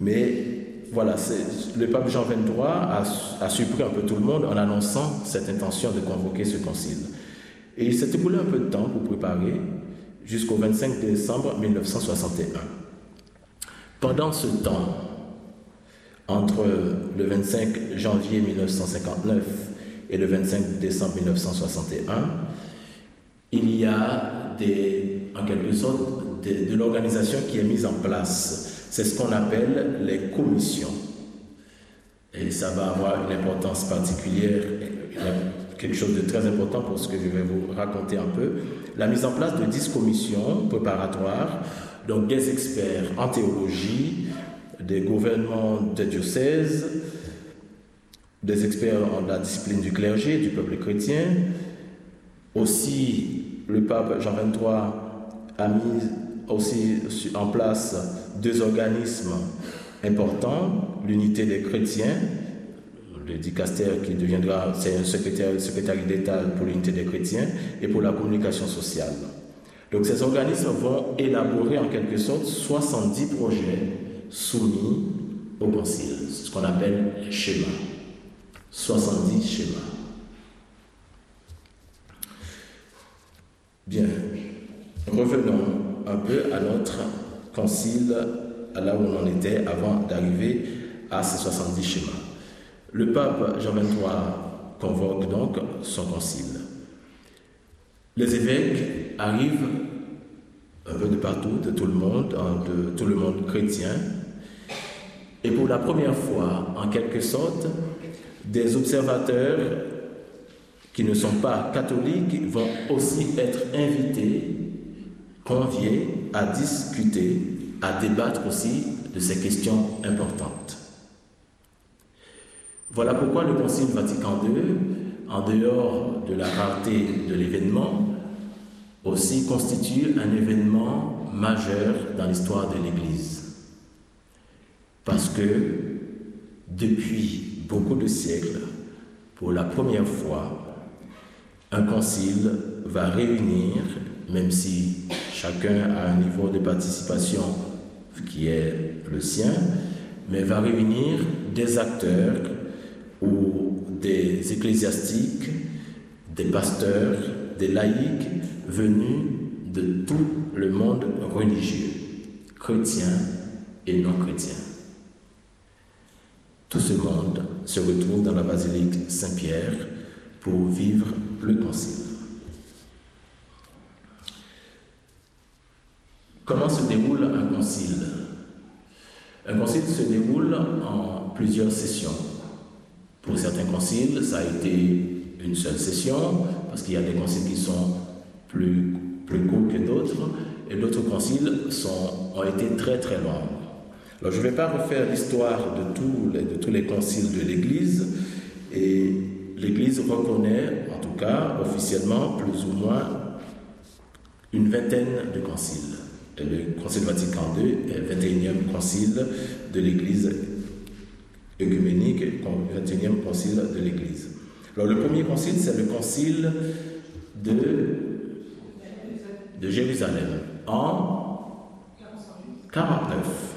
Mais voilà, le pape Jean XXIII a surpris un peu tout le monde en annonçant cette intention de convoquer ce concile. Et il s'est écoulé un peu de temps pour préparer jusqu'au 25 décembre 1961. Pendant ce temps, entre le 25 janvier 1959 et le 25 décembre 1961, il y a en quelque sorte de l'organisation qui est mise en place. C'est ce qu'on appelle les commissions. Et ça va avoir une importance particulière, quelque chose de très important pour ce que je vais vous raconter un peu. La mise en place de 10 commissions préparatoires, donc des experts en théologie, des gouvernements des diocèses, des experts en la discipline du clergé, du peuple chrétien. Aussi, le pape Jean XXIII a mis aussi en place 2 organismes importants, l'unité des chrétiens, le dicaster qui deviendra, c'est un secrétariat d'État pour l'unité des chrétiens et pour la communication sociale. Donc ces organismes vont élaborer en quelque sorte 70 projets soumis au concile, c'est ce qu'on appelle les schémas. 70 schémas. Bien, revenons un peu à notre concile, à là où on en était avant d'arriver à ces 70 schémas. Le pape Jean XXIII convoque donc son concile. Les évêques arrivent un peu de partout, de tout le monde chrétien, et pour la première fois, en quelque sorte, des observateurs qui ne sont pas catholiques vont aussi être invités, conviés à discuter, à débattre aussi de ces questions importantes. Voilà pourquoi le Concile Vatican II, en dehors de la rareté de l'événement, aussi constitue un événement majeur dans l'histoire de l'Église. Parce que depuis beaucoup de siècles, pour la première fois, un concile va réunir, même si chacun a un niveau de participation qui est le sien, mais va réunir des acteurs ou des ecclésiastiques, des pasteurs, des laïcs venus de tout le monde religieux, chrétien et non chrétien. Tout ce monde se retrouve dans la basilique Saint-Pierre pour vivre le concile. Comment se déroule un concile? Un concile se déroule en plusieurs sessions. Pour certains conciles, ça a été une seule session, parce qu'il y a des conciles qui sont plus courts que d'autres, et d'autres conciles ont été très très longs. Alors je ne vais pas refaire l'histoire de tous les conciles de l'Église, et l'Église reconnaît, en tout cas officiellement, plus ou moins une vingtaine de conciles. Et le Concile Vatican II est le 21e concile de l'Église œcuménique, le 21e concile de l'Église. Alors le premier concile, c'est le concile de Jérusalem en 49.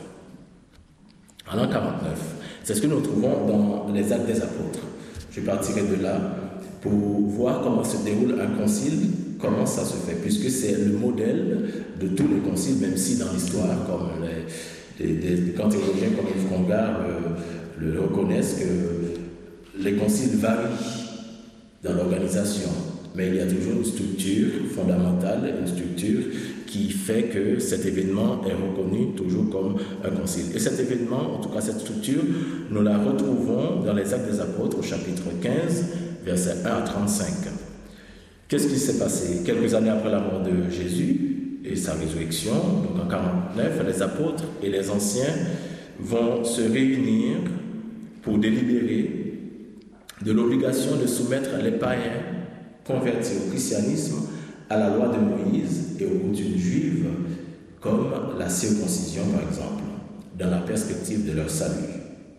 En l'an 49. C'est ce que nous trouvons dans les Actes des Apôtres. Je partirai de là pour voir comment se déroule un concile, comment ça se fait, puisque c'est le modèle de tous les conciles, même si dans l'histoire, comme des grands théologiens comme Yves Congar le reconnaissent, que les conciles varient dans l'organisation, mais il y a toujours une structure fondamentale, une structure qui fait que cet événement est reconnu toujours comme un concile. Et cet événement, en tout cas cette structure, nous la retrouvons dans les Actes des Apôtres au chapitre 15, versets 1 à 35. Qu'est-ce qui s'est passé? Quelques années après la mort de Jésus et sa résurrection, donc en 49, les apôtres et les anciens vont se réunir pour délibérer de l'obligation de soumettre les païens convertis au christianisme à la loi de Moïse et aux coutumes juives, comme la circoncision par exemple, dans la perspective de leur salut.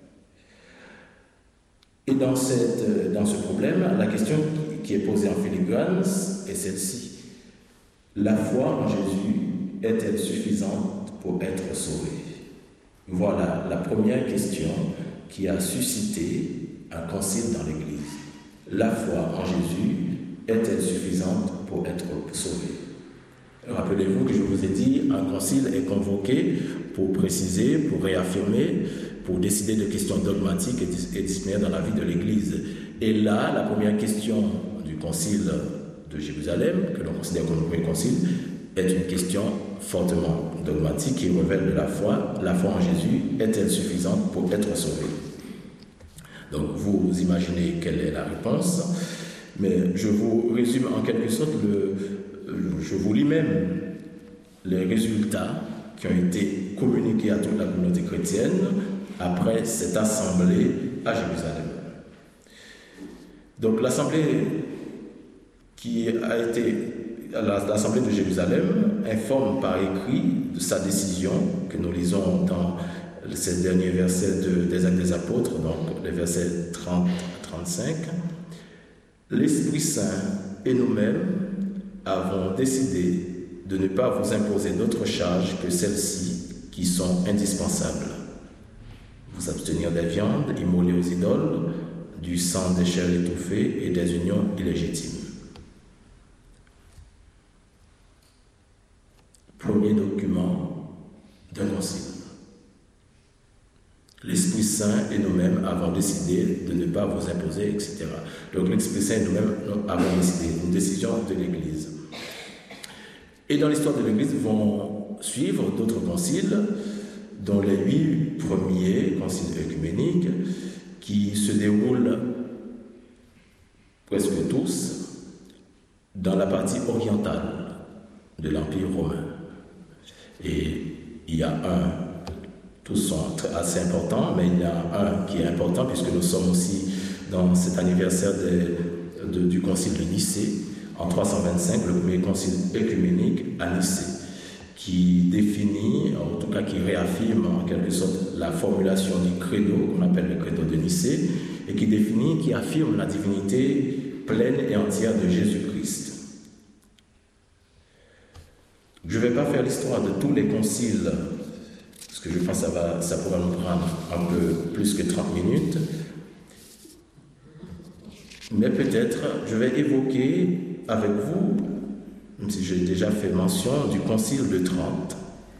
Et dans ce problème, la question qui est posée en filigrane est celle-ci. La foi en Jésus est-elle suffisante pour être sauvée? Voilà la première question qui a suscité un concile dans l'Église. La foi en Jésus est-elle suffisante pour être sauvée? Rappelez-vous que je vous ai dit, un concile est convoqué pour préciser, pour réaffirmer, pour décider de questions dogmatiques et disciplinaires dans la vie de l'Église. Et là, la première question du concile de Jérusalem, que l'on considère comme le premier concile, est une question fortement dogmatique qui révèle de la foi. La foi en Jésus est-elle suffisante pour être sauvée? Donc vous imaginez quelle est la réponse, mais je vous résume en quelque sorte, je vous lis même les résultats qui ont été communiqués à toute la communauté chrétienne après cette assemblée à Jérusalem. Donc l'assemblée qui a été l'assemblée de Jérusalem informe par écrit de sa décision que nous lisons dans ces derniers versets des Actes des Apôtres, donc les versets 30 à 35. L'Esprit Saint et nous-mêmes avons décidé de ne pas vous imposer d'autres charges que celles-ci qui sont indispensables. Vous abstenir des viandes immolées aux idoles, du sang des chairs étouffées et des unions illégitimes. Premier document d'un concile. L'Esprit Saint et nous-mêmes avons décidé de ne pas vous imposer, etc. Donc l'Esprit Saint et nous-mêmes avons décidé, une décision de l'Église. Et dans l'histoire de l'Église vont suivre d'autres conciles, dont les 8 premiers conciles œcuméniques, qui se déroulent presque tous dans la partie orientale de l'Empire romain. Et il y a tous sont assez importants, mais il y a un qui est important puisque nous sommes aussi dans cet anniversaire du concile de Nicée en 325, le premier concile œcuménique à Nicée, qui définit, en tout cas qui réaffirme en quelque sorte la formulation du credo, qu'on appelle le credo de Nicée, et qui définit, qui affirme la divinité pleine et entière de Jésus-Christ. Je ne vais pas faire l'histoire de tous les conciles, parce que je pense que ça pourra nous prendre un peu plus que 30 minutes. Mais peut-être, je vais évoquer avec vous, même si j'ai déjà fait mention, du Concile de Trente,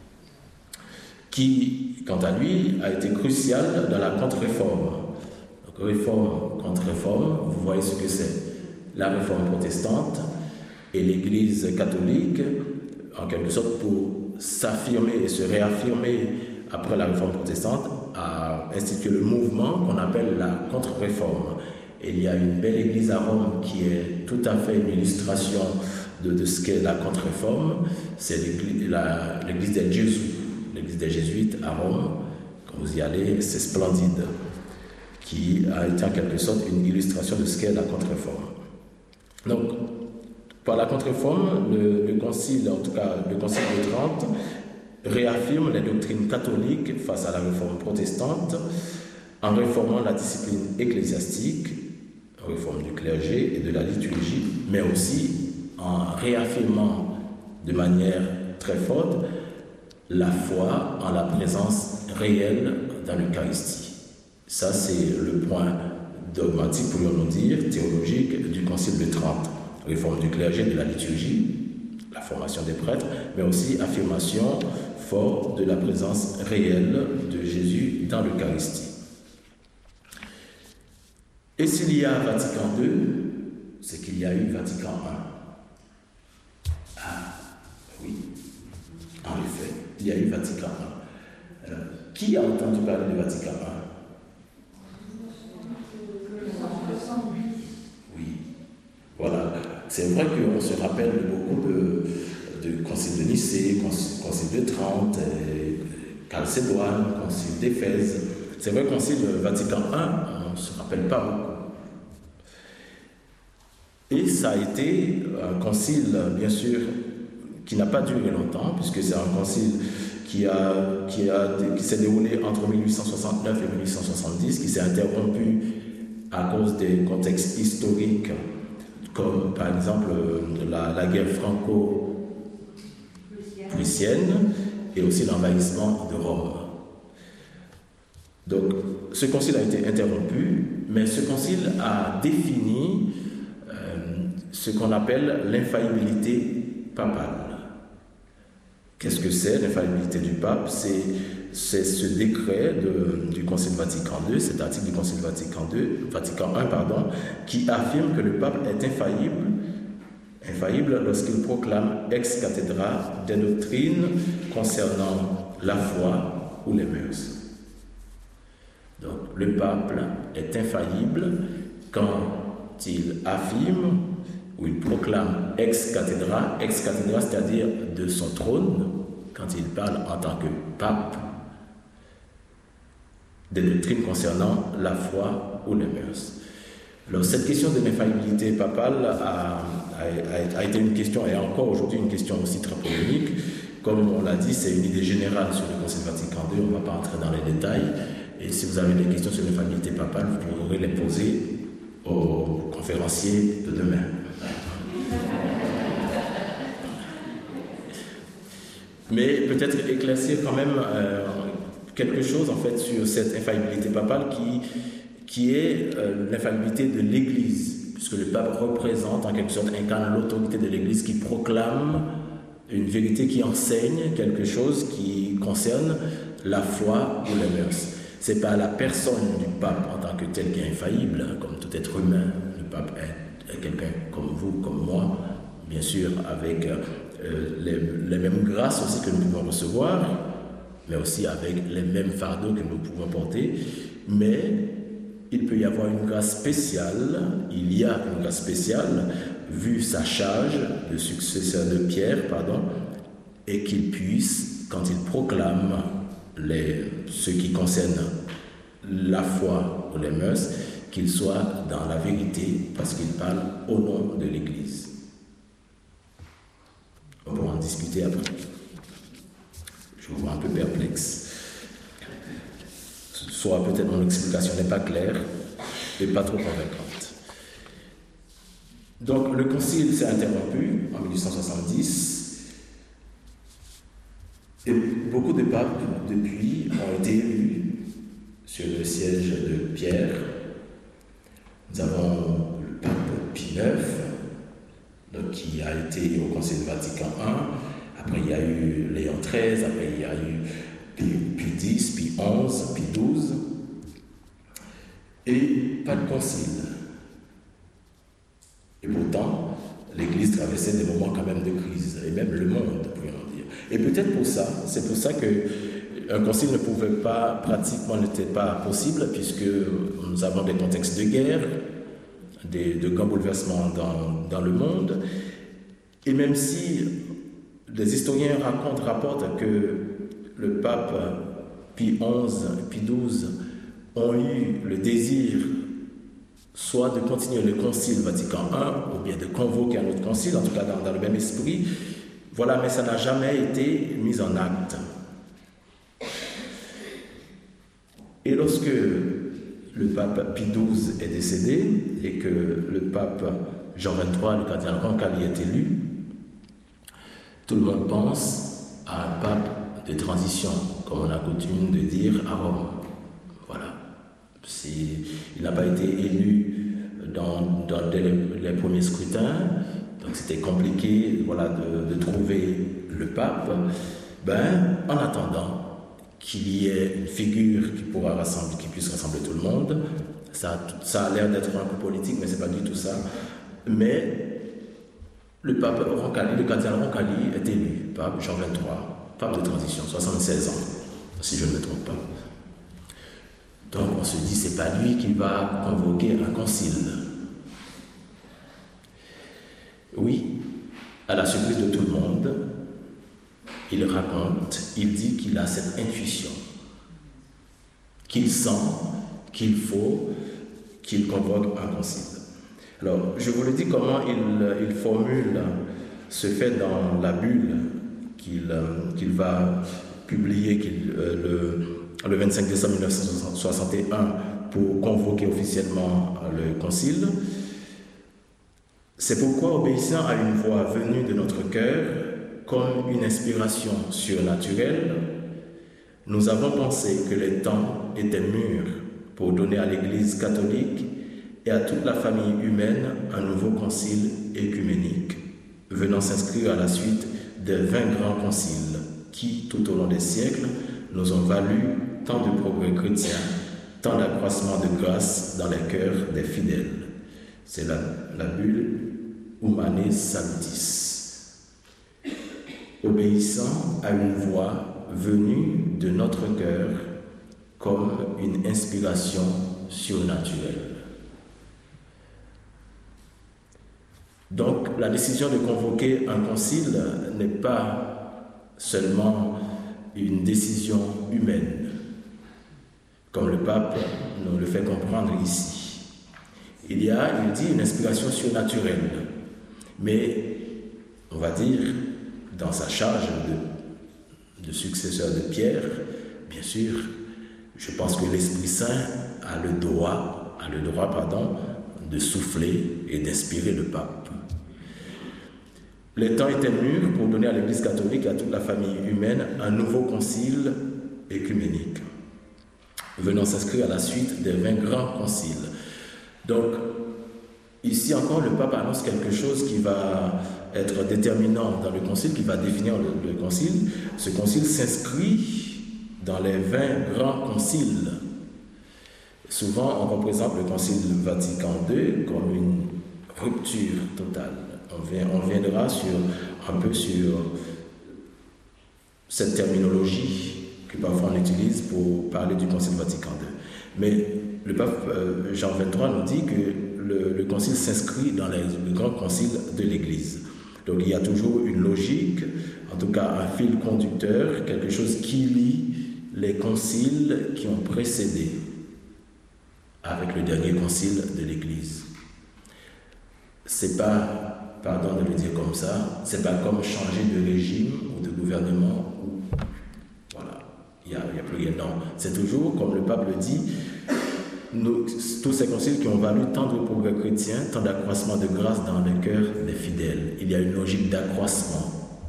qui, quant à lui, a été crucial dans la contre-réforme. Donc, réforme, contre-réforme, vous voyez ce que c'est. La réforme protestante et l'Église catholique, en quelque sorte, pour s'affirmer et se réaffirmer après la réforme protestante, a institué le mouvement qu'on appelle la contre-réforme. Et il y a une belle église à Rome qui est tout à fait une illustration de ce qu'est la contre-réforme. C'est l'église des Jésuites, l'église des Jésuites à Rome. Quand vous y allez, c'est splendide, qui a été en quelque sorte une illustration de ce qu'est la contre-réforme. Donc, par la contre-réforme, le concile, en tout cas le concile de Trente, réaffirme les doctrines catholiques face à la réforme protestante en réformant la discipline ecclésiastique, réforme du clergé et de la liturgie, mais aussi en réaffirmant de manière très forte la foi en la présence réelle dans l'Eucharistie. Ça, c'est le point dogmatique, pourrions-nous dire, théologique du Concile de Trente. Réforme du clergé et de la liturgie, la formation des prêtres, mais aussi affirmation forte de la présence réelle de Jésus dans l'Eucharistie. Et s'il y a Vatican II, c'est qu'il y a eu Vatican I. Ah, oui, en effet, il y a eu Vatican I. Qui a entendu parler de Vatican I? Oui, voilà. C'est vrai qu'on se rappelle beaucoup de Concile de Nicée, Concile de Trente, Chalcédoine, Concile d'Éphèse. C'est vrai, Concile Vatican I, on ne se rappelle pas beaucoup. Et ça a été un concile, bien sûr, qui n'a pas duré longtemps, puisque c'est un concile qui s'est déroulé entre 1869 et 1870, qui s'est interrompu à cause des contextes historiques, comme par exemple la guerre franco-prussienne et aussi l'envahissement de Rome. Donc, ce concile a été interrompu, mais ce concile a défini ce qu'on appelle l'infaillibilité papale. Qu'est-ce que c'est l'infaillibilité du pape? C'est ce décret du Concile Vatican II, cet article du Concile Vatican I, qui affirme que le pape est infaillible lorsqu'il proclame ex cathedra des doctrines concernant la foi ou les mœurs. Donc, le pape est infaillible quand il affirme ou il proclame ex cathedra, c'est-à-dire de son trône, quand il parle en tant que pape, des doctrines concernant la foi ou les mœurs. Alors, cette question de l'infaillibilité papale a été une question, et encore aujourd'hui une question aussi très polémique. Comme on l'a dit, c'est une idée générale sur le Concile Vatican II, on ne va pas entrer dans les détails. Et si vous avez des questions sur l'infaillibilité papale, vous pourrez les poser aux conférenciers de demain. Mais peut-être éclaircir quand même quelque chose en fait sur cette infaillibilité papale qui est l'infaillibilité de l'Église, puisque le pape représente en quelque sorte, incarne l'autorité de l'Église qui proclame une vérité, qui enseigne quelque chose qui concerne la foi ou les mœurs. Ce n'est pas la personne du pape en tant que tel qui est infaillible, comme tout être humain. Le pape est quelqu'un comme vous, comme moi, bien sûr, avec les mêmes grâces aussi que nous pouvons recevoir, mais aussi avec les mêmes fardeaux que nous pouvons porter. Mais il peut y avoir une grâce spéciale, il y a une grâce spéciale, vu sa charge de successeur de Pierre, et qu'il puisse, quand il proclame ce qui concerne la foi ou les mœurs, qu'il soit dans la vérité, parce qu'il parle au nom de l'Église. On pourra en discuter après. Je vous vois un peu perplexe. Soit peut-être mon explication n'est pas claire et pas trop convaincante. Donc le concile s'est interrompu en 1870 et beaucoup de papes depuis ont été élus sur le siège de Pierre. Nous avons le pape Pie IX, qui a été au Concile Vatican I. Après, il y a eu Léon XIII. Après, il y a eu Pie X, Pie XI, Pie XII. Et pas de concile. Et pourtant, l'Église traversait des moments quand même de crise, et même le monde, pourrions dire. Et peut-être c'est pour ça qu'un concile n'était pas possible, puisque nous avons des contextes de guerre, de grands bouleversements dans le monde. Et même si les historiens rapportent que le pape Pie XI, Pie XII ont eu le désir soit de continuer le concile Vatican I, ou bien de convoquer un autre concile, en tout cas dans le même esprit, voilà, mais ça n'a jamais été mis en acte. Et lorsque le pape Pie XII est décédé et que le pape Jean XXIII, le cardinal Roncalli, est élu, tout le monde pense à un pape de transition, comme on a coutume de dire à Rome. Voilà. Il n'a pas été élu dans les premiers scrutins, donc c'était compliqué de trouver le pape. En attendant qu'il y ait une figure qui puisse rassembler tout le monde, ça a l'air d'être un coup politique, mais ce n'est pas du tout ça. Mais le pape Roncalli, le cardinal Roncalli est élu, pape Jean XXIII, pape de transition, 76 ans, si je ne me trompe pas. Donc on se dit, c'est pas lui qui va convoquer un concile. Oui, à la surprise de tout le monde, il dit qu'il a cette intuition, qu'il sent qu'il faut qu'il convoque un concile. Alors, je vous le dis comment il formule ce fait dans la bulle qu'il va publier le 25 décembre 1961 pour convoquer officiellement le concile. C'est pourquoi, obéissant à une voix venue de notre cœur, comme une inspiration surnaturelle, nous avons pensé que les temps étaient mûrs pour donner à l'Église catholique et à toute la famille humaine un nouveau concile œcuménique, venant s'inscrire à la suite des 20 grands conciles qui, tout au long des siècles, nous ont valu tant de progrès chrétiens, tant d'accroissement de grâce dans les cœurs des fidèles. C'est la bulle Humanae Salutis. Obéissant à une voix venue de notre cœur comme une inspiration surnaturelle. Donc, la décision de convoquer un concile n'est pas seulement une décision humaine, comme le pape nous le fait comprendre ici. Il dit une inspiration surnaturelle, mais on va dire, dans sa charge de successeur de Pierre, bien sûr, je pense que l'Esprit Saint a le droit de souffler et d'inspirer le pape. Les temps étaient mûrs pour donner à l'Église catholique et à toute la famille humaine un nouveau concile œcuménique, venant s'inscrire à la suite des 20 grands conciles. Donc, ici encore, le pape annonce quelque chose qui va être déterminant dans le concile, qui va définir le concile. Ce concile s'inscrit dans les 20 grands conciles. Souvent, on représente le concile Vatican II comme une rupture totale. On viendra un peu sur cette terminologie que parfois on utilise pour parler du concile Vatican II. Mais le pape Jean XXIII nous dit que le concile s'inscrit dans les grands conciles de l'Église. Donc il y a toujours une logique, en tout cas un fil conducteur, quelque chose qui lie les conciles qui ont précédé avec le dernier concile de l'Église. C'est pas, pardon de le dire comme ça, c'est pas comme changer de régime ou de gouvernement ou voilà, il y a plus rien. Non, c'est toujours, comme le pape le dit, tous ces conciles qui ont valu tant de progrès chrétiens, tant d'accroissement de grâce dans le cœur des fidèles. Il y a une logique d'accroissement.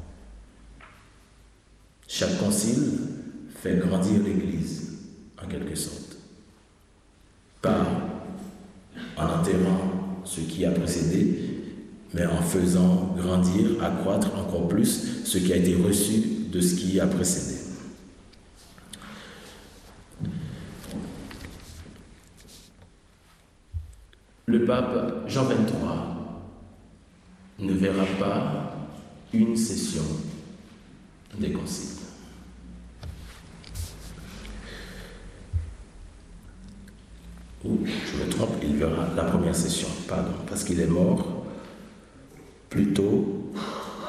Chaque concile fait grandir l'Église, en quelque sorte. Pas en enterrant ce qui a précédé, mais en faisant grandir, accroître encore plus ce qui a été reçu de ce qui a précédé. Le pape Jean XXIII ne verra pas une session des conciles. Ou, je me trompe, il verra la première session, pardon, parce qu'il est mort plutôt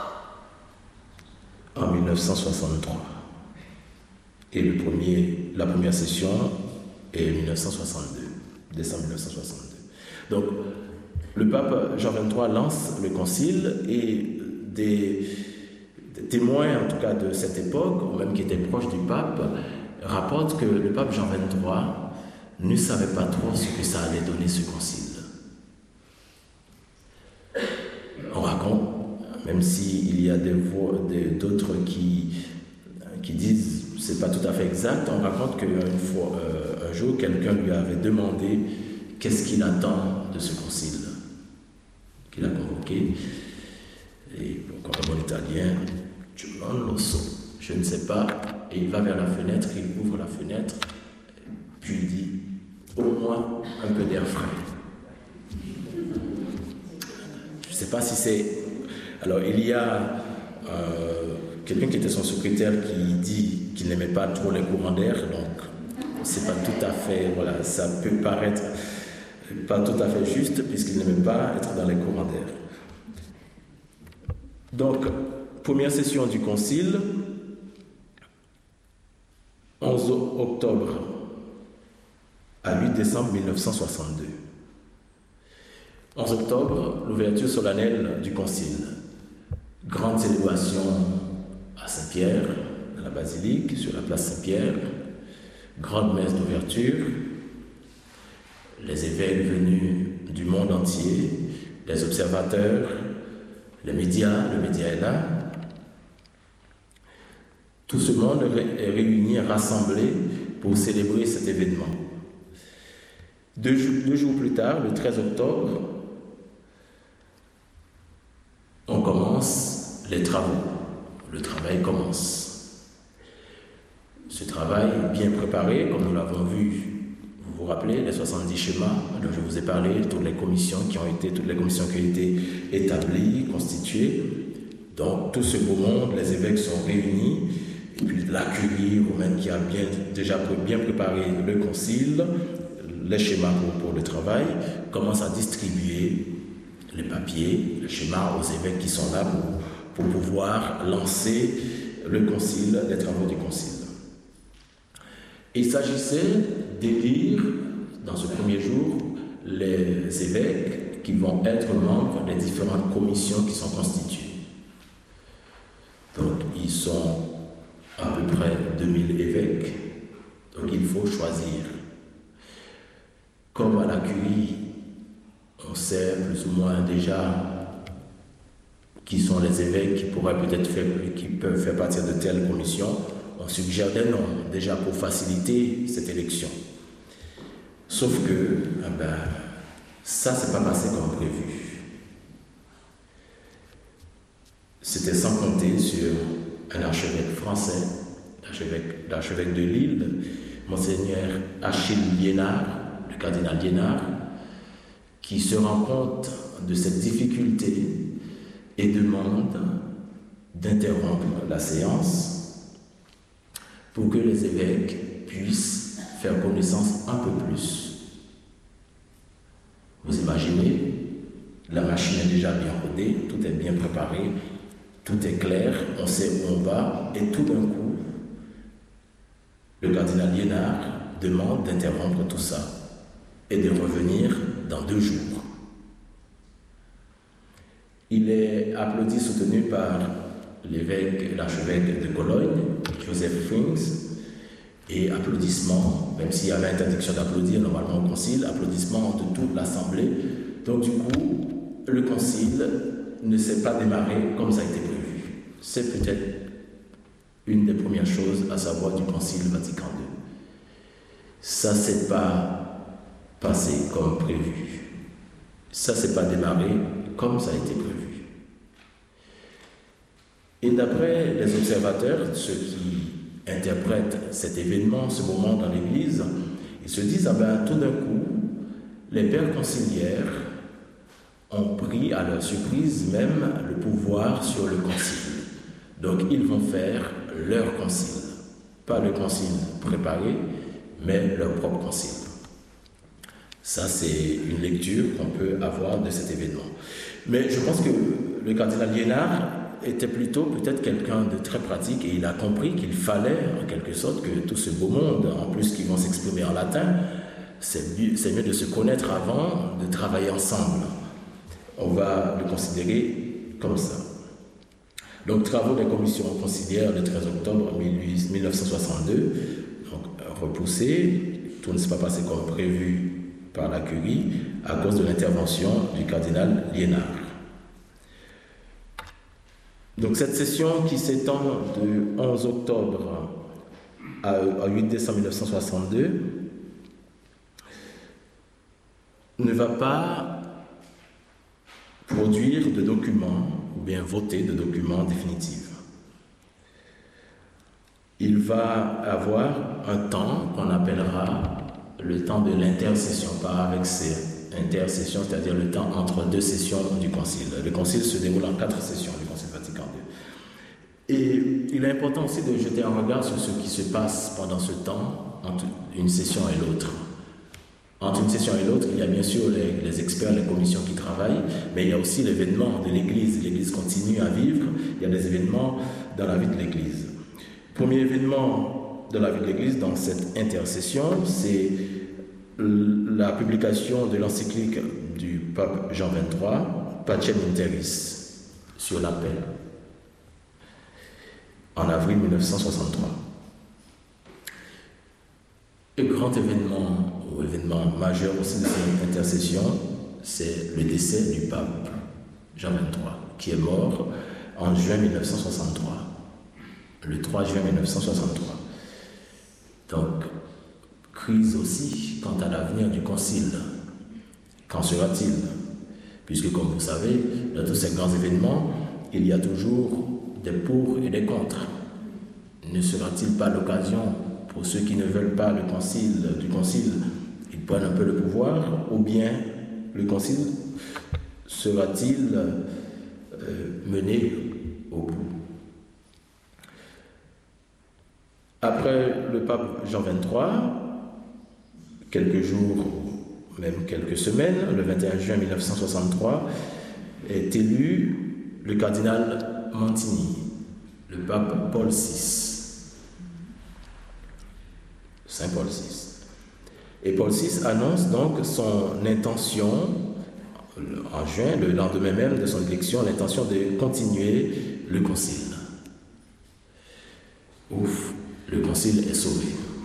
en 1963. Et la première session est 1962, décembre 1962. Donc, le pape Jean XXIII lance le concile et des témoins, en tout cas de cette époque, ou même qui étaient proches du pape, rapportent que le pape Jean XXIII ne savait pas trop ce que ça allait donner ce concile. On raconte, même s'il y a d'autres qui disent c'est pas tout à fait exact, on raconte qu'un jour quelqu'un lui avait demandé qu'est-ce qu'il attend de ce concile qu'il a convoqué. Et comme en italien, je ne sais pas, et il va vers la fenêtre, il ouvre la fenêtre, puis il dit au moins un peu d'air frais. Je ne sais pas si c'est... Alors il y a quelqu'un qui était son secrétaire qui dit qu'il n'aimait pas trop les courants d'air, donc c'est pas tout à fait... Voilà, ça peut paraître pas tout à fait juste puisqu'il n'aimait pas être dans les courants d'air. Donc, première session du concile, 11 octobre à 8 décembre 1962. 11 octobre, l'ouverture solennelle du concile. Grande célébration à Saint-Pierre, à la basilique, sur la place Saint-Pierre. Grande messe d'ouverture. Les évêques venus du monde entier, les observateurs, les médias, le média est là. Tout ce monde est réuni, rassemblé pour célébrer cet événement. Deux jours plus tard, le 13 octobre, on commence les travaux. Le travail commence. Ce travail bien préparé, comme nous l'avons vu, vous vous rappelez, les 70 schémas dont je vous ai parlé, toutes les commissions qui ont été établies, constituées. Donc, tout ce beau monde, les évêques sont réunis, et puis la curie romaine qui a déjà bien préparé le concile, les schémas pour le travail, commence à distribuer les papiers, les schémas aux évêques qui sont là pour pouvoir lancer le concile, les travaux du concile. Il s'agissait d'élire, dans ce premier jour, les évêques qui vont être membres des différentes commissions qui sont constituées. Donc, ils sont à peu près 2000 évêques, donc il faut choisir. Comme à la curie, on sait plus ou moins déjà qui sont les évêques qui peuvent faire partie de telle commission, on suggère des noms déjà pour faciliter cette élection. Sauf que, ça s'est pas passé comme prévu. C'était sans compter sur un archevêque français, l'archevêque de Lille, Monseigneur Achille Liénard, le cardinal Liénard, qui se rend compte de cette difficulté et demande d'interrompre la séance pour que les évêques puissent faire connaissance un peu plus. Vous imaginez, la machine est déjà bien rodée, tout est bien préparé, tout est clair, on sait où on va, et tout d'un coup, le cardinal Liénard demande d'interrompre tout ça et de revenir dans 2 jours. Il est applaudi, soutenu par l'archevêque de Cologne, Joseph Frings, et applaudissements, même s'il y avait interdiction d'applaudir normalement au concile, applaudissements de toute l'assemblée. Donc du coup, le concile ne s'est pas démarré comme ça a été prévu. C'est peut-être une des premières choses à savoir du concile Vatican II. Ça ne s'est pas passé comme prévu. Ça ne s'est pas démarré comme ça a été prévu. Et d'après les observateurs, ceux qui interprètent cet événement, ce moment dans l'Église, ils se disent, tout d'un coup, les pères conciliaires ont pris à leur surprise même le pouvoir sur le concile. Donc ils vont faire leur concile. Pas le concile préparé, mais leur propre concile. Ça, c'est une lecture qu'on peut avoir de cet événement. Mais je pense que le cardinal Liénard était plutôt peut-être quelqu'un de très pratique et il a compris qu'il fallait en quelque sorte que tout ce beau monde, en plus qu'ils vont s'exprimer en latin, c'est mieux de se connaître avant, de travailler ensemble. On va le considérer comme ça. Donc, travaux des commissions conciliaires le 13 octobre 1962, donc repoussés, tout ne s'est pas passé comme prévu par la curie à cause de l'intervention du cardinal Liénard. Donc cette session qui s'étend de 11 octobre à 8 décembre 1962 ne va pas produire de documents ou bien voter de documents définitifs. Il va avoir un temps qu'on appellera le temps de l'intercession, pas avec ces intercessions, c'est-à-dire le temps entre 2 sessions du concile. Le concile se déroule en 4 sessions, le concile Vatican II. Et il est important aussi de jeter un regard sur ce qui se passe pendant ce temps entre une session et l'autre. Entre une session et l'autre, il y a bien sûr les experts, les commissions qui travaillent, mais il y a aussi l'événement de l'Église. L'Église continue à vivre, il y a des événements dans la vie de l'Église. Premier événement de la vie de l'Église dans cette intercession, c'est la publication de l'encyclique du pape Jean XXIII, Pacem in Terris, sur la paix, en avril 1963. Le grand événement, ou événement majeur aussi de cette intercession, c'est le décès du pape Jean XXIII, qui est mort en juin 1963. le 3 juin 1963. Donc, crise aussi quant à l'avenir du concile. Qu'en sera-t-il? Puisque, comme vous savez, dans tous ces grands événements, il y a toujours des pour et des contre. Ne sera-t-il pas l'occasion pour ceux qui ne veulent pas du concile, ils prennent un peu le pouvoir, ou bien le concile sera-t-il mené au bout? Après le pape Jean XXIII, quelques jours, même quelques semaines, le 21 juin 1963, est élu le cardinal Montini, le pape Paul VI. Saint Paul VI. Et Paul VI annonce donc son intention, en juin, le lendemain même de son élection, l'intention de continuer le concile. Ouf, le concile est sauvé.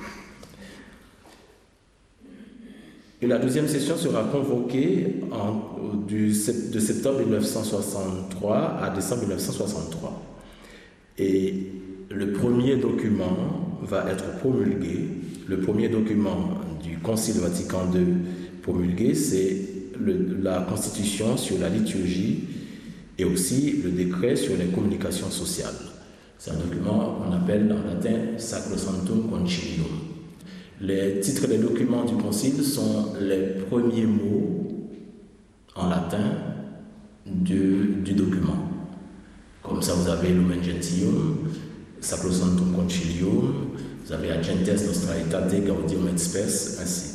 Et la deuxième session sera convoquée de septembre 1963 à décembre 1963. Et le premier document va être promulgué. Le premier document du Concile Vatican II promulgué, c'est la Constitution sur la liturgie et aussi le décret sur les communications sociales. C'est un document qu'on appelle en latin Sacrosanctum Concilium. Les titres des documents du Concile sont les premiers mots en latin du document. Comme ça, vous avez Lumen Gentium, Sacrosanctum Concilium, vous avez Agentes Nostra Aetate Gaudium et Spes, ainsi.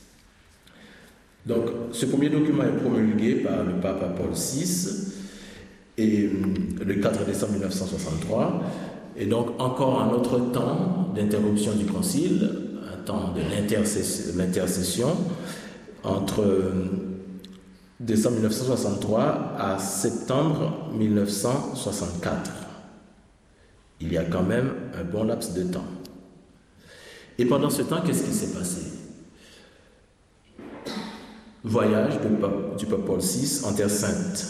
Donc, ce premier document est promulgué par le pape Paul VI et le 4 décembre 1963. Et donc, encore un autre temps d'interruption du concile, un temps de l'intercession entre décembre 1963 à septembre 1964. Il y a quand même un bon laps de temps. Et pendant ce temps, qu'est-ce qui s'est passé? Voyage du pape Paul VI en Terre Sainte.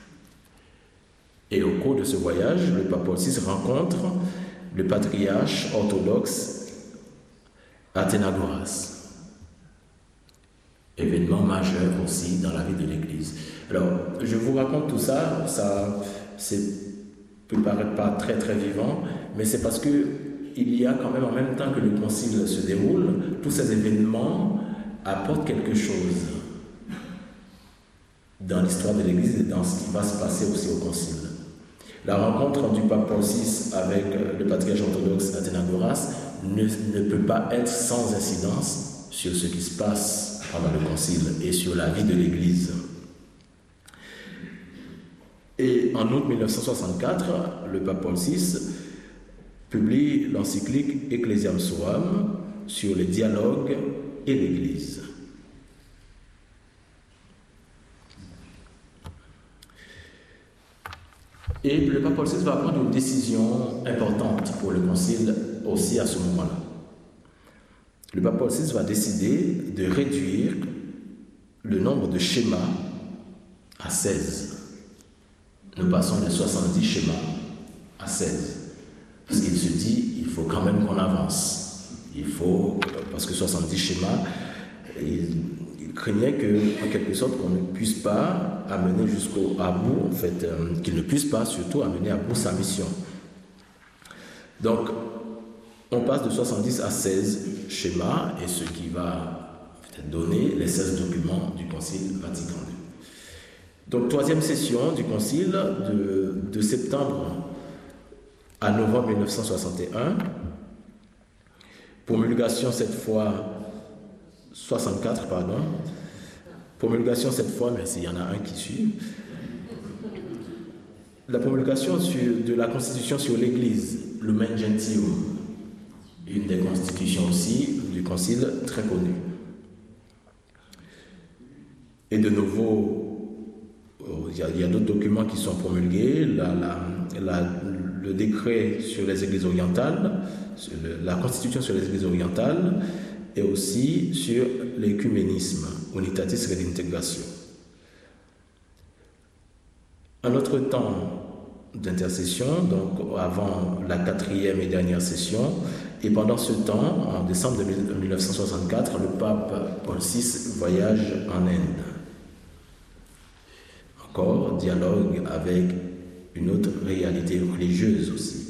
Et au cours de ce voyage, le pape Paul VI rencontre le patriarche orthodoxe Athénagoras. Événement majeur aussi dans la vie de l'Église. Alors, je vous raconte tout ça, peut paraître pas très très vivant, mais c'est parce que il y a quand même en même temps que le concile se déroule, tous ces événements apportent quelque chose dans l'histoire de l'Église et dans ce qui va se passer aussi au concile. La rencontre du pape Paul VI avec le patriarche orthodoxe Athénagoras ne peut pas être sans incidence sur ce qui se passe pendant le concile et sur la vie de l'Église. Et en août 1964, le pape Paul VI publie l'encyclique Ecclesiam Suam sur le dialogue et l'Église. Et le pape Paul VI va prendre une décision importante pour le concile aussi à ce moment-là. Le pape Paul VI va décider de réduire le nombre de schémas à 16. Nous passons de 70 schémas à 16. Parce qu'il se dit, il faut quand même qu'on avance. Parce que 70 schémas, il craignait qu'en quelque sorte, qu'on ne puisse pas amener à bout, en fait, qu'il ne puisse pas surtout amener à bout sa mission. Donc, on passe de 70 à 16 schémas, et ce qui va peut-être donner les 16 documents du Concile Vatican II. Donc, troisième session du Concile de septembre à novembre 1961, promulgation cette fois 64, pardon. Promulgation cette fois, mais il y en a un qui suit. La promulgation de la Constitution sur l'Église, Lumen Gentium, une des constitutions aussi du Concile très connue. Et de nouveau, il y a d'autres documents qui sont promulgués, le décret sur les Églises orientales, la Constitution sur les Églises orientales, et aussi sur l'écuménisme, Unitatis Redintegratio. En notre temps, d'intercession, donc avant la 4e et dernière session. Et pendant ce temps, en décembre 1964, le pape Paul VI voyage en Inde. Encore, dialogue avec une autre réalité religieuse aussi.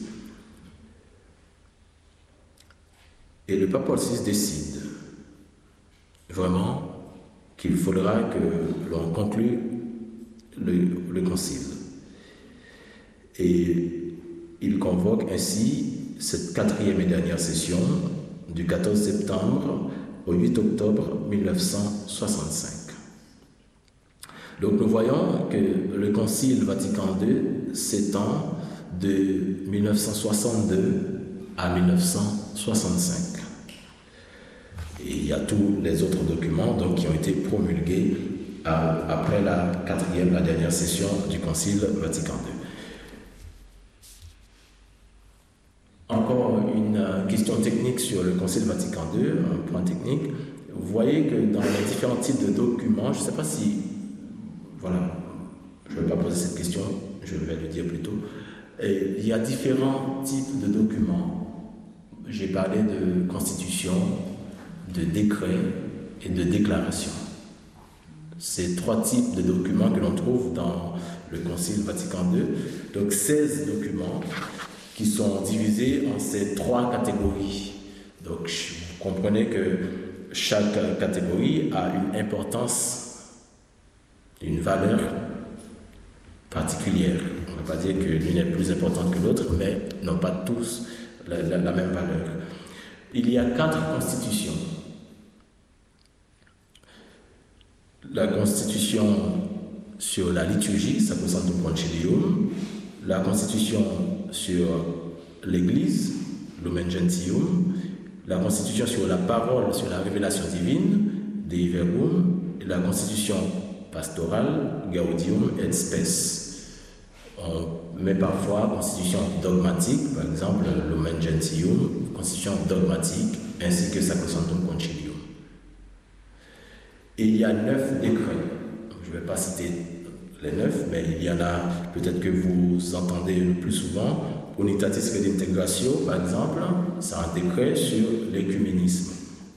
Et le pape Paul VI décide vraiment qu'il faudra que l'on conclue le concile. Et il convoque ainsi cette 4e et dernière session du 14 septembre au 8 octobre 1965. Donc nous voyons que le Concile Vatican II s'étend de 1962 à 1965. Et il y a tous les autres documents donc, qui ont été promulgués après la 4e, la dernière session du Concile Vatican II. Encore une question technique sur le Concile Vatican II, un point technique. Vous voyez que dans les différents types de documents, je ne sais pas si... Voilà, je ne vais pas poser cette question, je vais le dire plus tôt. Il y a différents types de documents. J'ai parlé de constitution, de décret et de déclaration. Ces 3 types de documents que l'on trouve dans le Concile Vatican II. Donc 16 documents qui sont divisés en ces 3 catégories. Donc vous comprenez que chaque catégorie a une importance, une valeur particulière. On ne va pas dire que l'une est plus importante que l'autre, mais n'ont pas tous la même valeur. Il y a 4 constitutions. La constitution sur la liturgie, Sacrosanctum Concilium, la constitution sur l'Église, Lumen Gentium, la constitution sur la parole, sur la révélation divine, Dei Verbum, et la constitution pastorale, Gaudium et Spes. On met parfois constitution dogmatique, par exemple Lumen Gentium, constitution dogmatique, ainsi que Sacrosanctum Concilium. Et il y a 9 décrets. Je ne vais pas citer les 9, mais il y en a peut-être que vous entendez le plus souvent. Unitatis Redintegratio, par exemple, c'est un décret sur l'écuménisme.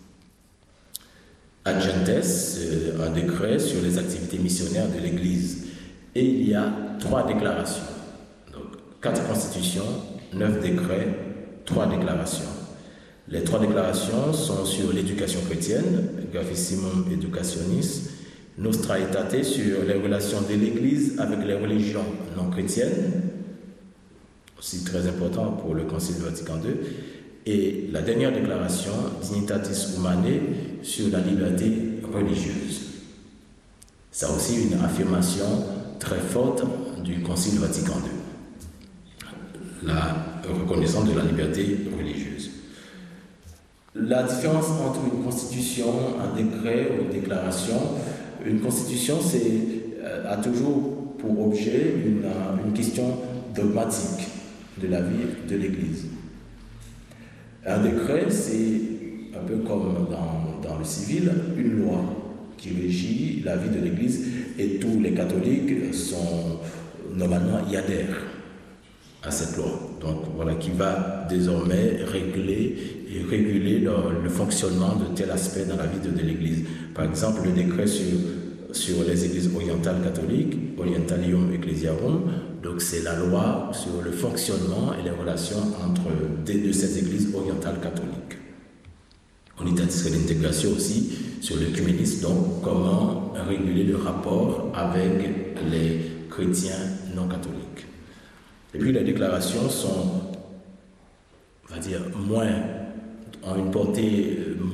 Ad Gentes, c'est un décret sur les activités missionnaires de l'Église. Et il y a 3 déclarations. Donc 4 constitutions, 9 décrets, 3 déclarations. Les 3 déclarations sont sur l'éducation chrétienne, Gravissimum Educationis, Nostra Aetate sur les relations de l'Église avec les religions non chrétiennes, aussi très important pour le Concile Vatican II, et la dernière déclaration, Dignitatis Humanae, sur la liberté religieuse. C'est aussi une affirmation très forte du Concile Vatican II, la reconnaissance de la liberté religieuse. La différence entre une constitution, un décret ou une déclaration, une constitution a toujours pour objet une question dogmatique de la vie de l'Église. Un décret, c'est un peu comme dans le civil, une loi qui régit la vie de l'Église et tous les catholiques normalement y adhèrent à cette loi. Donc voilà, qui va désormais régler et réguler le fonctionnement de tel aspect dans la vie de l'Église. Par exemple, le décret sur les églises orientales catholiques, Orientalium Ecclesiarum, donc c'est la loi sur le fonctionnement et les relations entre de ces églises orientales catholiques. Unitatis Redintegratio aussi sur l'œcuménisme, donc comment réguler le rapport avec les chrétiens non catholiques. Et puis les déclarations sont, on va dire, ont une portée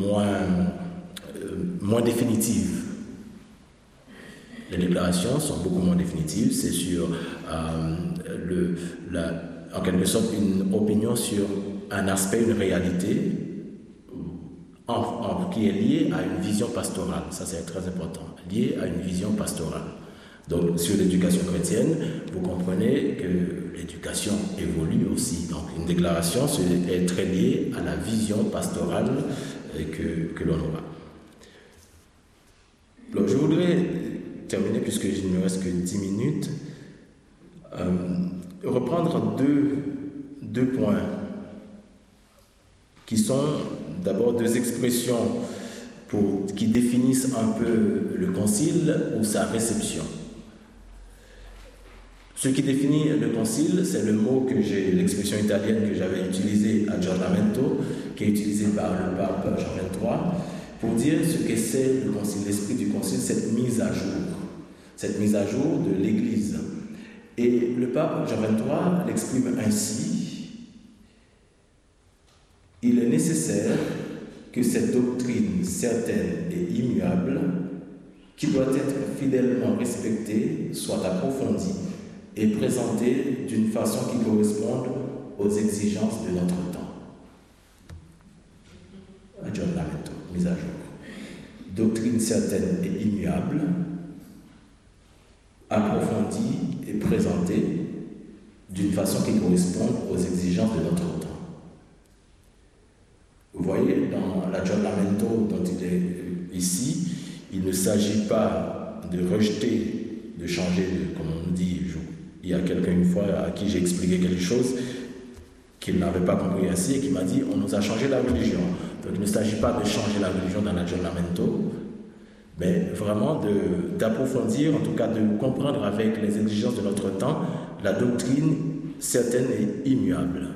moins définitive. Les déclarations sont beaucoup moins définitives, c'est sur en quelque sorte une opinion sur un aspect, une réalité qui est liée à une vision pastorale. Ça c'est très important, liée à une vision pastorale. Donc sur l'éducation chrétienne, vous comprenez que l'éducation évolue aussi. Donc une déclaration est très liée à la vision pastorale que l'on aura. Donc je voudrais terminer, puisque il ne me reste que 10 minutes, reprendre deux points qui sont d'abord deux expressions qui définissent un peu le concile ou sa réception. Ce qui définit le concile, c'est l'expression italienne que j'avais utilisée, aggiornamento, qui est utilisée par le pape Jean XXIII, pour dire ce que c'est le concile, l'esprit du concile, cette mise à jour de l'Église. Et le pape Jean XXIII l'exprime ainsi: il est nécessaire que cette doctrine certaine et immuable, qui doit être fidèlement respectée, soit approfondie et présentée d'une façon qui corresponde aux exigences de notre temps. Aggiornamento, mise à jour. Doctrine certaine et immuable, approfondie et présentée d'une façon qui corresponde aux exigences de notre temps. Vous voyez, dans l'aggiornamento dont il est ici, il ne s'agit pas de rejeter, de changer, comme on dit, il y a quelqu'un une fois à qui j'ai expliqué quelque chose qu'il n'avait pas compris ainsi et qui m'a dit: on nous a changé la religion. Donc il ne s'agit pas de changer la religion dans l'aggiornamento, mais vraiment d'approfondir, en tout cas de comprendre avec les exigences de notre temps, la doctrine certaine et immuable.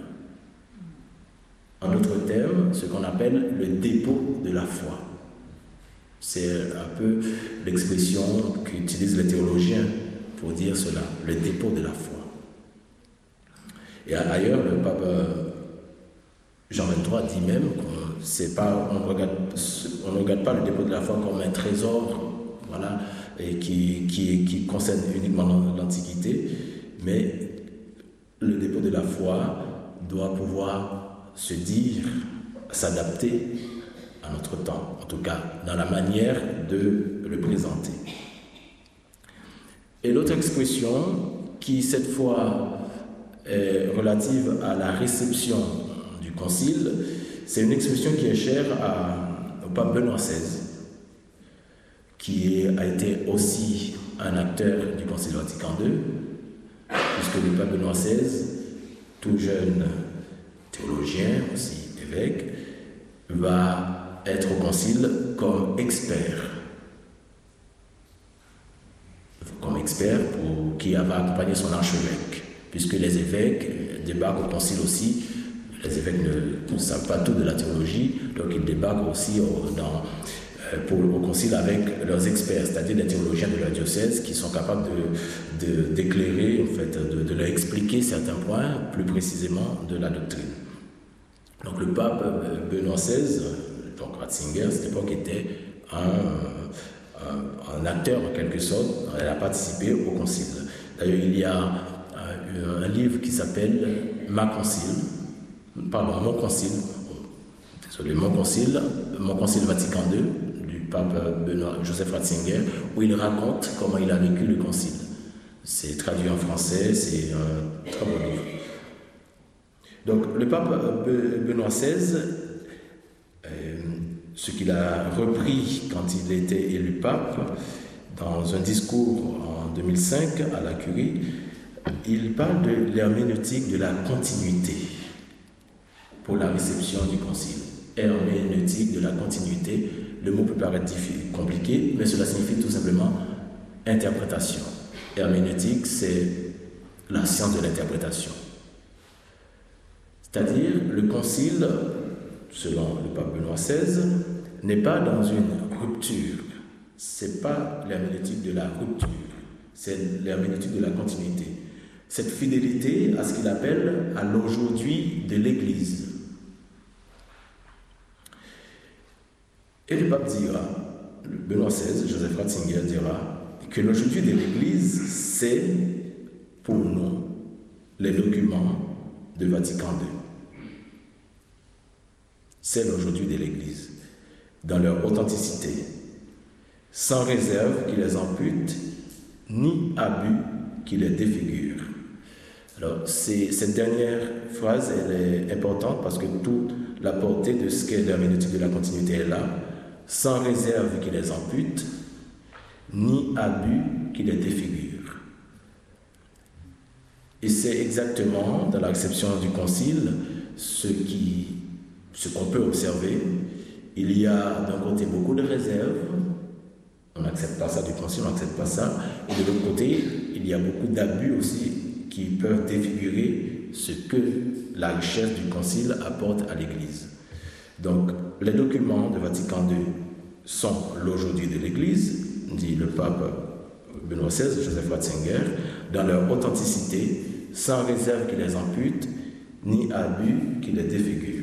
En d'autres termes, ce qu'on appelle le dépôt de la foi. C'est un peu l'expression qu'utilisent les théologiens pour dire cela, le dépôt de la foi. Et ailleurs, le pape Jean XXIII dit même qu'on ne regarde pas le dépôt de la foi comme un trésor, voilà, et qui concerne uniquement l'Antiquité, mais le dépôt de la foi doit pouvoir se dire, s'adapter à notre temps, en tout cas dans la manière de le présenter. Et l'autre expression, qui cette fois est relative à la réception du concile, c'est une expression qui est chère au pape Benoît XVI, qui a été aussi un acteur du Concile Vatican II, puisque le pape Benoît XVI, tout jeune théologien, aussi évêque, va être au concile comme expert qui va accompagner son archevêque, puisque les évêques débarquent au concile aussi. Les évêques ne savent pas tout de la théologie, donc ils débarquent aussi au concile avec leurs experts, c'est-à-dire les théologiens de leur diocèse qui sont capables d'éclairer, en fait, de leur expliquer certains points plus précisément de la doctrine. Donc le pape Benoît XVI, donc Ratzinger, à cette époque était un acteur en quelque sorte, elle a participé au concile. D'ailleurs, il y a un livre qui s'appelle Mon concile Vatican II, du pape Joseph Ratzinger, où il raconte comment il a vécu le concile. C'est traduit en français, c'est un très beau livre. Donc, le pape Benoît XVI, ce qu'il a repris quand il était élu pape, dans un discours en 2005 à la Curie, il parle de l'herméneutique de la continuité pour la réception du concile. Herméneutique de la continuité, le mot peut paraître compliqué, mais cela signifie tout simplement interprétation. Herméneutique, c'est la science de l'interprétation. C'est-à-dire, le concile, selon le pape Benoît XVI, n'est pas dans une rupture. Ce n'est pas l'herméneutique de la rupture, c'est l'herméneutique de la continuité. Cette fidélité à ce qu'il appelle à l'aujourd'hui de l'Église. Et le pape dira, Benoît XVI, Joseph Ratzinger dira, que l'aujourd'hui de l'Église, c'est pour nous les documents de Vatican II. C'est l'aujourd'hui de l'Église, dans leur authenticité, sans réserve qui les ampute, ni abus qui les défigure. Alors, cette dernière phrase, elle est importante parce que toute la portée de ce qu'est l'herméneutique de la continuité est là, sans réserve qui les ampute, ni abus qui les défigure. Et c'est exactement, dans la réception du concile, ce qu'on peut observer. Il y a d'un côté beaucoup de réserves, on n'accepte pas ça du concile, on n'accepte pas ça, et de l'autre côté, il y a beaucoup d'abus aussi qui peuvent défigurer ce que la richesse du concile apporte à l'Église. Donc, les documents de Vatican II sont l'aujourd'hui de l'Église, dit le pape Benoît XVI, Joseph Ratzinger, dans leur authenticité, sans réserve qui les ampute, ni abus qui les défigure.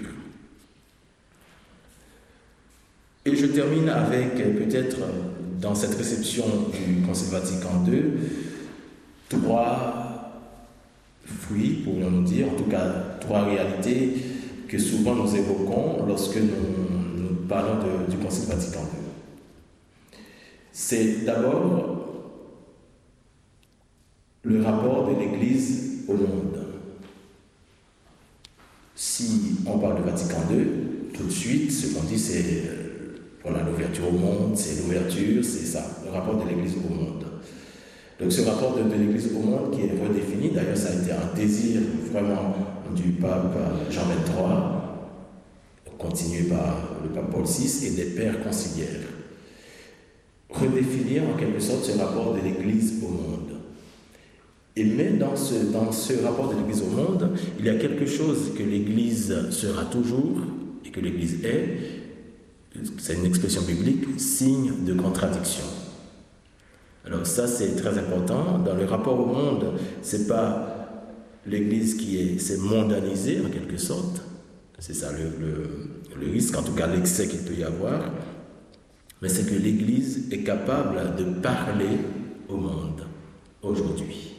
Et je termine avec peut-être dans cette réception du Concile Vatican II, 3 fruits, pourrions-nous dire, en tout cas 3 réalités que souvent nous évoquons lorsque nous parlons du Concile Vatican II. C'est d'abord le rapport de l'Église au monde. Si on parle de Vatican II, tout de suite, ce qu'on dit, c'est voilà, l'ouverture au monde, c'est l'ouverture, c'est ça, le rapport de l'Église au monde. Donc ce rapport de l'Église au monde qui est redéfini, d'ailleurs ça a été un désir vraiment du pape Jean XXIII, continué par le pape Paul VI et des pères conciliaires. Redéfinir en quelque sorte ce rapport de l'Église au monde. Et même dans ce rapport de l'Église au monde, il y a quelque chose que l'Église sera toujours et que l'Église est, c'est une expression biblique, signe de contradiction. Alors ça c'est très important. Dans le rapport au monde, c'est pas l'Église qui s'est mondanisée en quelque sorte, c'est ça le risque, en tout cas l'excès qu'il peut y avoir, mais c'est que l'Église est capable de parler au monde aujourd'hui.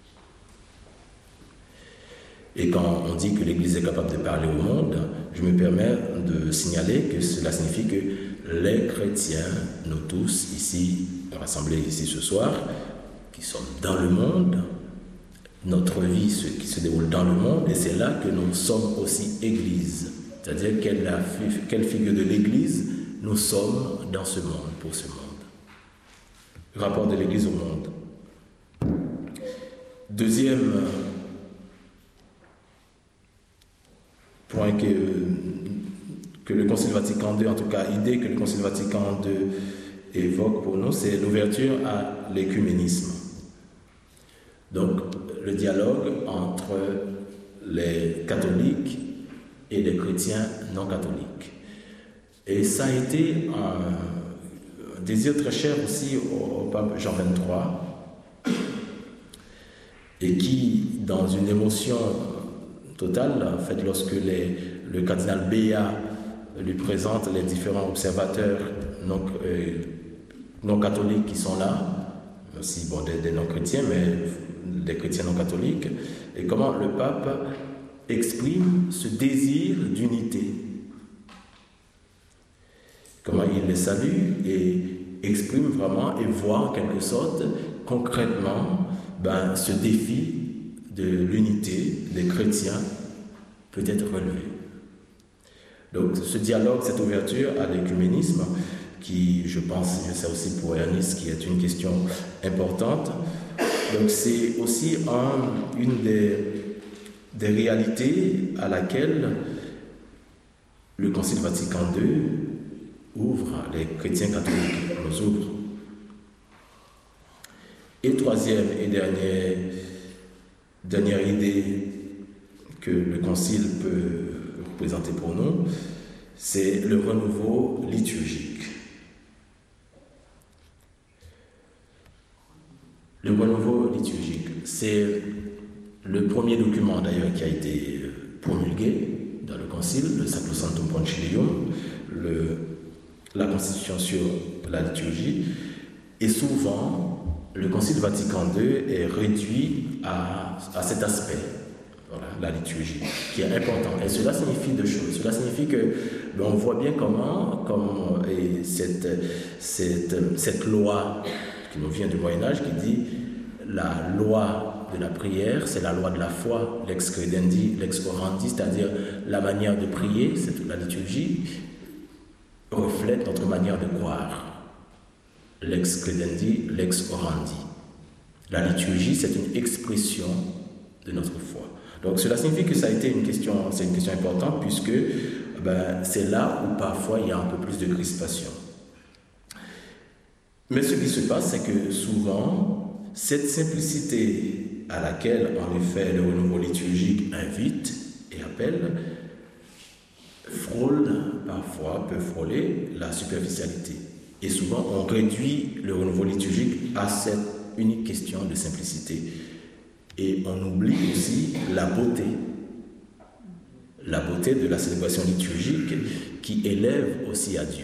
Et quand on dit que l'Église est capable de parler au monde, je me permets de signaler que cela signifie que les chrétiens, nous tous ici, rassemblés ici ce soir, qui sommes dans le monde, notre vie qui se déroule dans le monde, et c'est là que nous sommes aussi Église. C'est-à-dire quelle figure de l'Église nous sommes dans ce monde, pour ce monde. Rapport de l'Église au monde. Deuxième point que le Concile Vatican II, en tout cas, idée que le Concile Vatican II évoque pour nous, c'est l'ouverture à l'écuménisme. Donc, le dialogue entre les catholiques et les chrétiens non catholiques. Et ça a été un désir très cher aussi au pape Jean XXIII, et qui, dans une émotion totale, en fait, lorsque le cardinal Béat lui présente les différents observateurs non catholiques qui sont là, aussi bon, des non-chrétiens, mais des chrétiens non catholiques, et comment le pape exprime ce désir d'unité. Comment il les salue et exprime vraiment et voit en quelque sorte concrètement ce défi de l'unité des chrétiens peut être relevé. Donc ce dialogue, cette ouverture à l'écuménisme, qui je pense, je sais aussi pour Ernest, qui est une question importante, donc c'est aussi une des réalités à laquelle le Concile Vatican II ouvre, les chrétiens catholiques nous ouvrent. Et troisième et dernière idée que le Concile peut représenter pour nous, c'est le renouveau liturgique. Le renouveau liturgique, c'est le premier document d'ailleurs qui a été promulgué dans le Concile, le Sacrosanctum Concilium, la Constitution sur la liturgie, et souvent le Concile Vatican II est réduit à cet aspect, voilà, la liturgie, qui est important. Et cela signifie deux choses. Cela signifie que on voit bien comment cette loi qui nous vient du Moyen-Âge, qui dit la loi de la prière, c'est la loi de la foi, lex credendi, lex orandi, c'est-à-dire la manière de prier, c'est la liturgie, reflète notre manière de croire. Lex credendi, lex orandi. La liturgie, c'est une expression de notre foi. Donc cela signifie que ça a été une question importante puisque c'est là où parfois il y a un peu plus de crispation. Mais ce qui se passe, c'est que souvent, cette simplicité à laquelle, en effet, le renouveau liturgique invite et appelle, peut frôler la superficialité. Et souvent, on réduit le renouveau liturgique à cette unique question de simplicité. Et on oublie aussi la beauté de la célébration liturgique qui élève aussi à Dieu.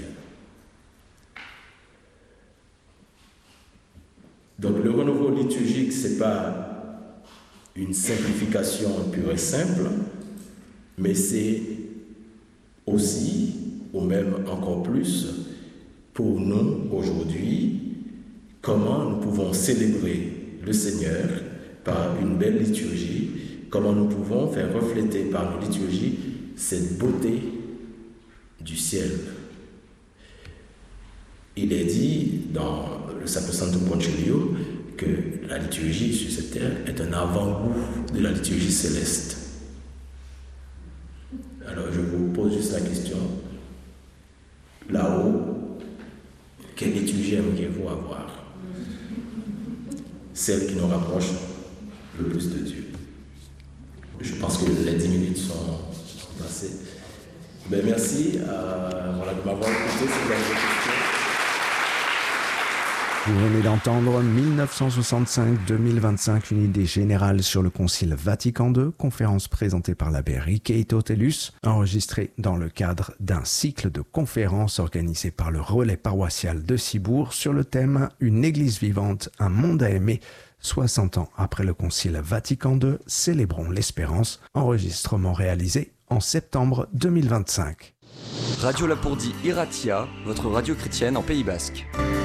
Donc le renouveau liturgique, ce n'est pas une simplification pure et simple, mais c'est aussi, ou même encore plus, pour nous aujourd'hui, comment nous pouvons célébrer le Seigneur par une belle liturgie, comment nous pouvons faire refléter par nos liturgies cette beauté du ciel. Il est dit dans le Sacrosanctum Concilium que la liturgie sur cette terre est un avant-goût de la liturgie céleste. Alors je vous pose juste la question, là-haut, quelle liturgie aimeriez-vous avoir? Celle qui nous rapproche le plus de Dieu. Je pense que les 10 minutes sont passées. Merci de m'avoir écouté. Si vous avez des questions. Vous venez d'entendre 1965-2025, une idée générale sur le Concile Vatican II, conférence présentée par l'abbé Riqueito Tellus, enregistrée dans le cadre d'un cycle de conférences organisé par le relais paroissial de Cibourg sur le thème « Une Église vivante, un monde à aimer ». 60 ans après le Concile Vatican II, célébrons l'espérance, enregistrement réalisé en septembre 2025. Radio Lapourdie Iratia, votre radio chrétienne en Pays Basque.